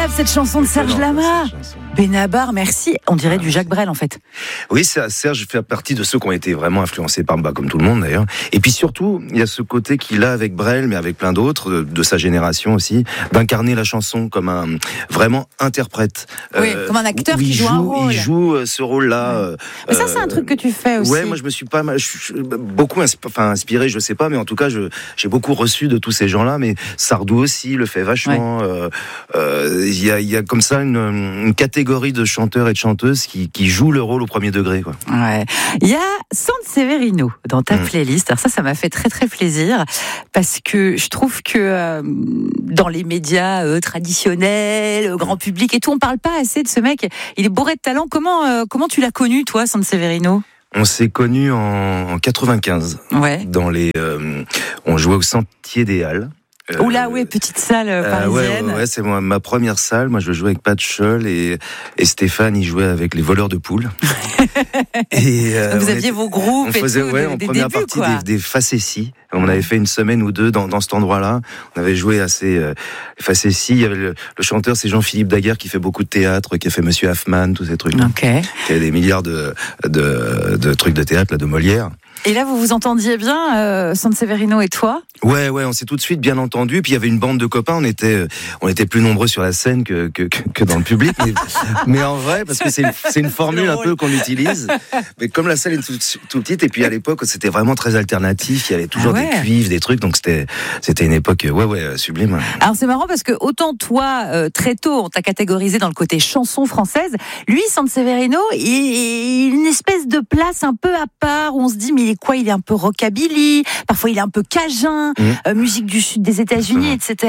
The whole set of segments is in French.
incroyable cette chanson de Serge Lama. Benabar, merci. On dirait du Jacques Brel en fait. Oui, Serge fait partie de ceux qui ont été vraiment influencés par comme tout le monde d'ailleurs. Et puis surtout, il y a ce côté qu'il a avec Brel, mais avec plein d'autres de sa génération aussi, d'incarner la chanson comme un vraiment interprète. Oui, comme un acteur qui joue un rôle. Il joue ce rôle-là. Ouais. Mais ça, c'est un truc que tu fais aussi. Ouais, moi je me suis beaucoup inspiré, je sais pas, mais en tout cas, j'ai beaucoup reçu de tous ces gens-là. Mais Sardou aussi le fait vachement. Il y a comme ça une catégorie de chanteurs et de chanteuses qui jouent le rôle au premier degré, quoi. Ouais. Il y a Sanseverino dans ta playlist. Alors ça m'a fait très très plaisir parce que je trouve que dans les médias traditionnels, grand public et tout, on parle pas assez de ce mec. Il est bourré de talent. Comment tu l'as connu, toi, Sanseverino ? On s'est connus en 95. Ouais. On jouait au Sentier des Halles. Oula, oui, petite salle parisienne. Ouais, c'est ma première salle. Moi, je jouais avec Pat Scholl et Stéphane, il jouait avec les voleurs de poules. Et vous aviez vos groupes. On faisait, en première partie des facéties. On avait fait une semaine ou deux dans cet endroit-là. On avait joué assez facéties. Il y avait le chanteur, c'est Jean-Philippe Daguerre qui fait beaucoup de théâtre, qui a fait Monsieur Hoffmann, tous ces trucs. Okay. Qui a des milliards de trucs de théâtre, là, de Molière. Et là, vous vous entendiez bien, Sanseverino et toi ? Ouais, on s'est tout de suite bien entendu. Puis il y avait une bande de copains. On était plus nombreux sur la scène que dans le public. Mais en vrai, parce que c'est une formule un peu qu'on utilise. Mais comme la salle est tout petite, et puis à l'époque, c'était vraiment très alternatif. Il y avait toujours des cuivres, des trucs. Donc c'était une époque, sublime. Alors c'est marrant parce que autant toi, très tôt, on t'a catégorisé dans le côté chanson française. Lui, Sanseverino, il a une espèce de place un peu à part où on se dit, mais il est un peu rockabilly, parfois il est un peu cajun, musique du sud des États-Unis, etc.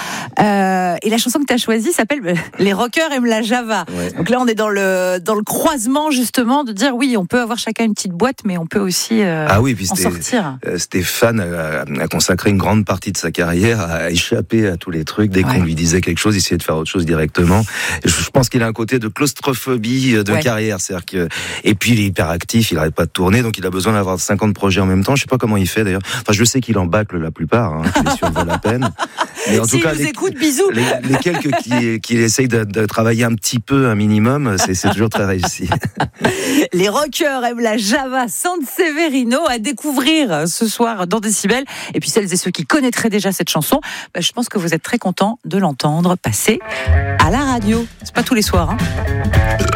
Et la chanson que tu as choisie s'appelle Les rockers aiment la Java. Ouais. Donc là, on est dans le croisement justement de dire oui, on peut avoir chacun une petite boîte, mais on peut aussi en sortir. Stéphane a consacré une grande partie de sa carrière à échapper à tous les trucs. Dès qu'on lui disait quelque chose, il essayait de faire autre chose directement. Je pense qu'il a un côté de claustrophobie de carrière, c'est-à-dire que et puis il est hyper actif, il n'arrête pas de tourner, donc il a besoin d'avoir 50 projets en même temps. Je sais pas comment il fait d'ailleurs. Enfin, je sais qu'il en bâcle la plupart, les sûr vaut la peine. Mais en tout cas, bisous. Les quelques qui essayent de travailler un petit peu, un minimum, c'est toujours très réussi. Les rockers aiment la Java, Sanseverino à découvrir ce soir dans Décibel. Et puis celles et ceux qui connaîtraient déjà cette chanson, je pense que vous êtes très contents de l'entendre passer à la radio. C'est pas tous les soirs, hein.